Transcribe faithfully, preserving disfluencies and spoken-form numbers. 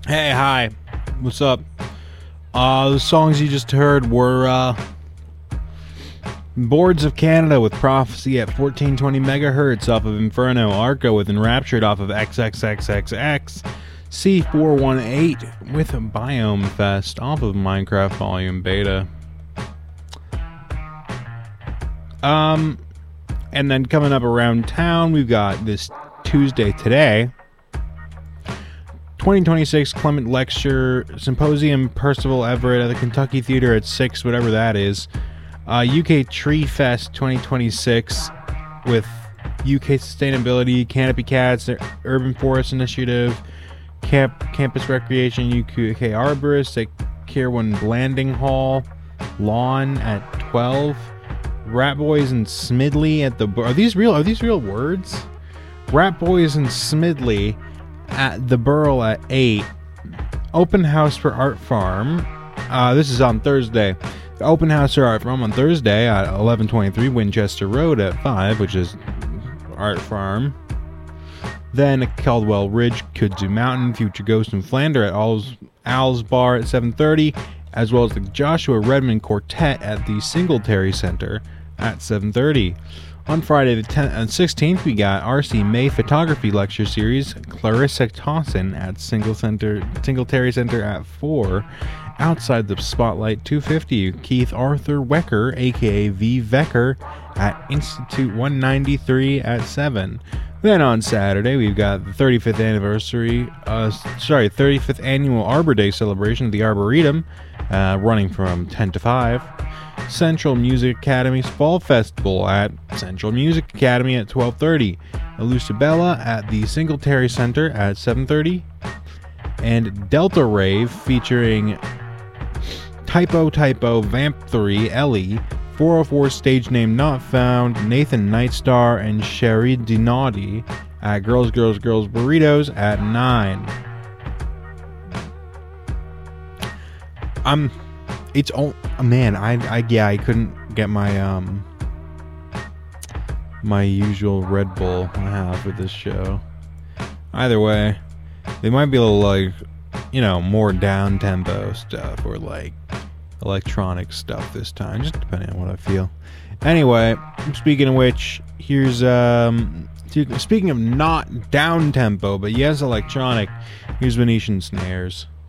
Hey, hi. What's up? Uh, the songs you just heard were, uh, Boards of Canada with Prophecy at fourteen twenty megahertz off of Inferno, Arco with Enraptured off of X X X X X, C four one eight with Biome Fest off of Minecraft Volume Beta. Um, and then coming up around town, we've got this Tuesday today, twenty twenty-six Clement Lecture Symposium, Percival Everett at the Kentucky Theater at six, whatever that is. Uh, U K Tree Fest twenty twenty-six with U K Sustainability, Canopy Cats, Urban Forest Initiative, Camp Campus Recreation, U K Arborist at Kirwan Landing Hall, Lawn at twelve, Rat Boys and Smidley at the... Are these real? Are these real words? Rat Boys and Smidley at the Burl at eight. Open House for Art Farm. Uh, this is on Thursday. The Open House for Art Farm on Thursday at eleven twenty-three Winchester Road at five, which is Art Farm. Then Caldwell Ridge, Kudzu Mountain, Future Ghost and Flander at Owl's, Owl's Bar at seven thirty, as well as the Joshua Redmond Quartet at the Singletary Center at seven thirty. On Friday the tenth and sixteenth, we got R C May Photography Lecture Series, Clarissa Towson at Single Center, Singletary Center at four. Outside the Spotlight two fifty, Keith Arthur Wecker, aka V. Vecker, at Institute one ninety-three at seven. Then on Saturday, we've got the thirty-fifth anniversary, uh, sorry, thirty-fifth annual Arbor Day celebration of the Arboretum, uh, running from ten to five. Central Music Academy's Fall Festival at Central Music Academy at twelve thirty. Elusabella at the Singletary Center at seven thirty. And Delta Rave featuring Typo Typo Vamp three Ellie, four oh four Stage Name Not Found, Nathan Nightstar, and Sherry Dinaughty at Girls Girls Girls Burritos at nine. I'm it's oh man, I I yeah, I couldn't get my um my usual Red Bull I have for this show. Either way, they might be a little like, you know, more down tempo stuff or like electronic stuff this time, just depending on what I feel. Anyway, speaking of which, here's um speaking of not down tempo but yes electronic, here's Venetian Snares.